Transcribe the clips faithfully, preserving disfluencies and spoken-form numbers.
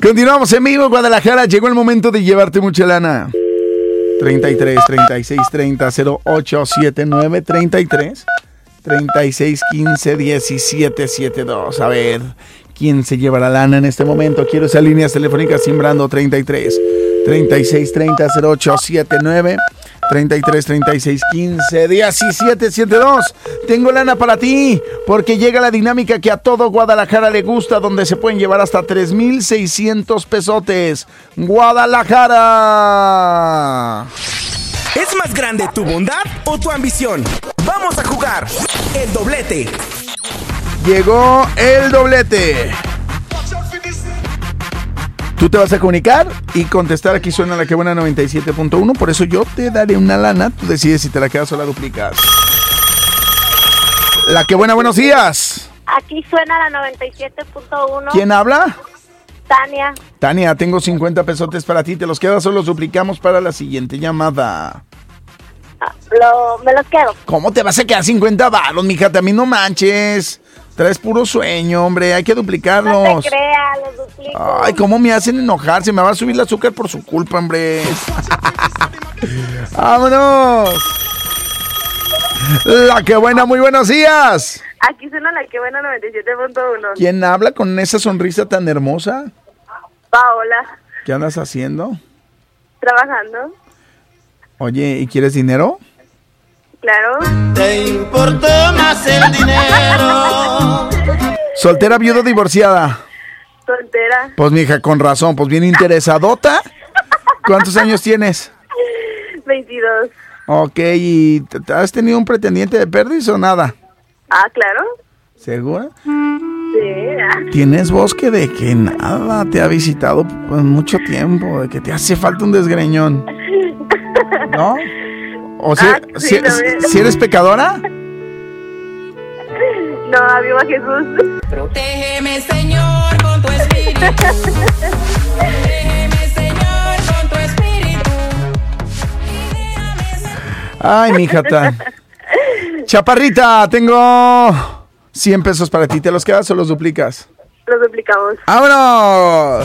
Continuamos en vivo, Guadalajara. Llegó el momento de llevarte mucha lana. treinta y tres, treinta y seis, treinta, cero ocho siete nueve, treinta y tres, treinta y seis, quince, diecisiete, setenta y dos. A ver, ¿quién se lleva la lana en este momento? Quiero esas líneas telefónicas simbrando. Treinta y tres, treinta y seis, treinta, cero ocho siete nueve, treinta y tres, treinta y seis, quince, diecisiete, setenta y dos. Tengo lana para ti, porque llega la dinámica que a todo Guadalajara le gusta, donde se pueden llevar hasta tres mil seiscientos pesotes. Guadalajara. ¿Es más grande tu bondad o tu ambición? Vamos a jugar el doblete. Llegó el doblete. Tú te vas a comunicar y contestar. Aquí suena La Que Buena noventa y siete punto uno. Por eso yo te daré una lana. Tú decides si te la quedas o la duplicas. La Que Buena, buenos días. Aquí suena la noventa y siete punto uno. ¿Quién habla? Tania. Tania, tengo cincuenta pesotes para ti. ¿Te los quedas o los duplicamos para la siguiente llamada? Ah, lo, me los quedo. ¿Cómo te vas a quedar cincuenta varos, mija? También no manches. Traes puro sueño, hombre. Hay que duplicarlos. No te creas, los duplico. Ay, ¿cómo me hacen enojar? Se me va a subir el azúcar por su culpa, hombre. ¡Vámonos! La Que Buena, muy buenos días. Aquí suena La Que Buena noventa y siete punto uno. ¿Quién habla con esa sonrisa tan hermosa? Paola. ¿Qué andas haciendo? Trabajando. Oye, ¿y quieres dinero? Claro. ¿Te importa más el dinero? ¿Soltera, viuda o divorciada? Soltera. Pues, mija, con razón, pues bien interesadota. ¿Cuántos años tienes? veintidós. Ok, ¿y has tenido un pretendiente de perdiz o nada? Ah, claro. ¿Segura? Sí. Tienes voz que de que nada te ha visitado en mucho tiempo, de que te hace falta un desgreñón, ¿no? ¿O si, Ah, sí, si, lo veo. si eres pecadora? No, viva Jesús. Protégeme, Señor, con tu espíritu. Protégeme, Señor, con tu espíritu. Y déjame ser... Ay, mija tan. Chaparrita, tengo cien pesos para ti. ¿Te los quedas o los duplicas? Los duplicamos. ¡Vámonos!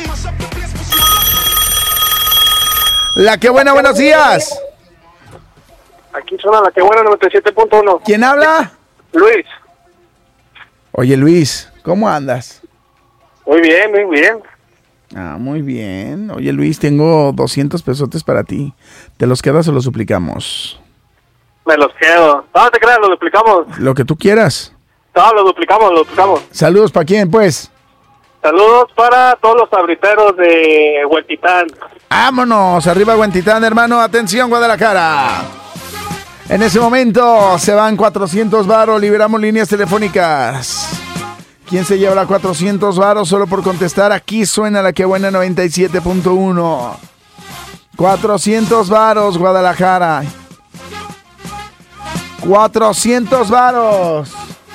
La Que Buena, buenos días. Aquí suena La Que Buena noventa y siete punto uno. ¿Quién habla? Luis. Oye, Luis, ¿cómo andas? Muy bien, muy bien. Ah, muy bien. Oye, Luis, tengo doscientos pesotes para ti. ¿Te los quedas o los duplicamos? Me los quedo. No te creas, los duplicamos. Lo que tú quieras. No, los duplicamos, los duplicamos. Saludos, ¿para quién, pues? Saludos para todos los abriteros de Huentitán. ¡Vámonos! Arriba, Huentitán, hermano. Atención, Guadalajara. En ese momento se van cuatrocientos varos. Liberamos líneas telefónicas. ¿Quién se lleva la cuatrocientos varos solo por contestar? Aquí suena La Que Buena noventa y siete punto uno. cuatrocientos varos, Guadalajara. cuatrocientos varos.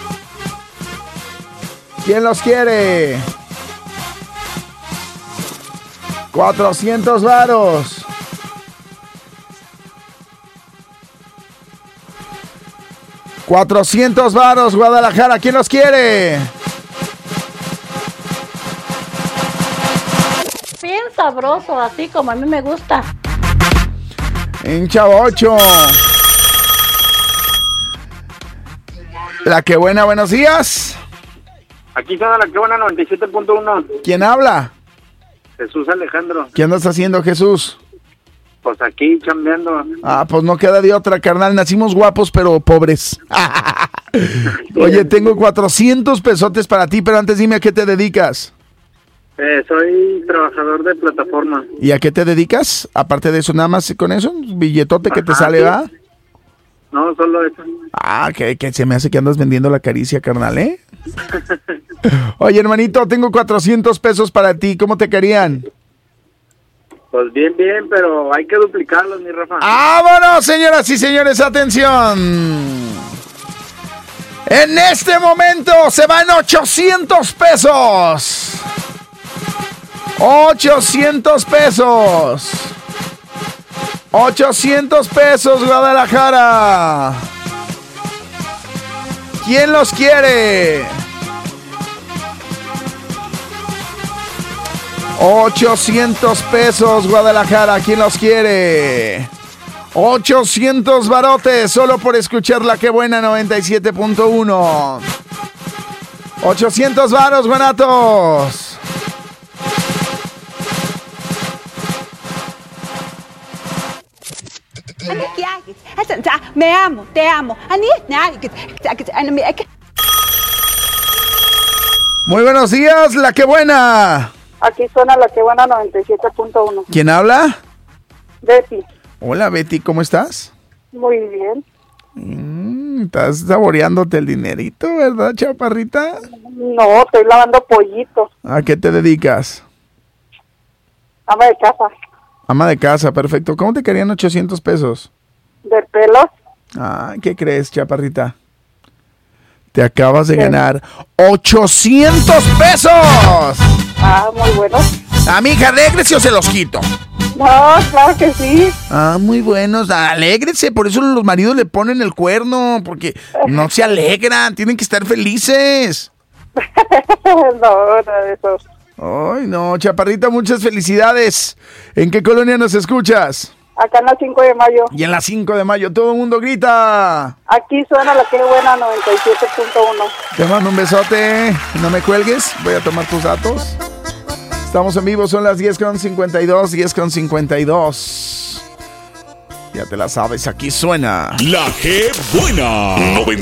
¿Quién los quiere? cuatrocientos varos. cuatrocientos varos, Guadalajara. ¿Quién los quiere? Bien sabroso, así como a mí me gusta. En Chavo ocho. La Que Buena, buenos días. Aquí suena La Que Buena noventa y siete punto uno. ¿Quién habla? Jesús Alejandro. ¿Qué andas haciendo, Jesús? Pues aquí chambeando. Ah, pues no queda de otra, carnal. Nacimos guapos, pero pobres. Oye, tengo cuatrocientos pesotes para ti, pero antes dime a qué te dedicas. Eh, soy trabajador de plataforma. ¿Y a qué te dedicas? Aparte de eso, nada más con eso, un billetote que te Ajá, sale, sí. ¿va? No, solo eso. Ah, que, que se me hace que andas vendiendo la caricia, carnal, ¿eh? Oye, hermanito, tengo cuatrocientos pesos para ti. ¿Cómo te querían? Pues bien, bien, pero hay que duplicarlos, mi Rafa. ¡Vámonos, señoras y señores! ¡Atención! En este momento se van ochocientos pesos. ochocientos pesos. ochocientos pesos, Guadalajara. ¿Quién los quiere? ochocientos pesos, Guadalajara. ¿Quién los quiere? ochocientos barotes solo por escuchar La Que Buena noventa y siete punto uno. ochocientos varos, guanatos. Me amo, te amo. Muy buenos días, La Que Buena. Aquí suena La Que Buena noventa y siete punto uno. ¿Quién habla? Betty. Hola, Betty, ¿cómo estás? Muy bien. Mm, estás saboreándote el dinerito, ¿verdad, chaparrita? No, estoy lavando pollito. ¿A qué te dedicas? Ama de casa. Ama de casa, perfecto. ¿Cómo te querían ochocientos pesos? De pelos. Ah, ¿qué crees, chaparrita? Te acabas de ganar ochocientos pesos. Ah, muy bueno. A mi hija, alégrese o se los quito. No, claro que sí. Ah, muy buenos. Alégrese, por eso los maridos le ponen el cuerno, porque no se alegran, tienen que estar felices. No, nada de eso. Ay, no, chaparrita, muchas felicidades. ¿En qué colonia nos escuchas? Acá en la cinco de mayo. Y en la cinco de mayo todo el mundo grita. Aquí suena La Que Buena noventa y siete punto uno. Te mando un besote. No me cuelgues, voy a tomar tus datos. Estamos en vivo, son las diez con cincuenta y dos, diez con cincuenta y dos. Ya te la sabes, aquí suena La Que Buena noventa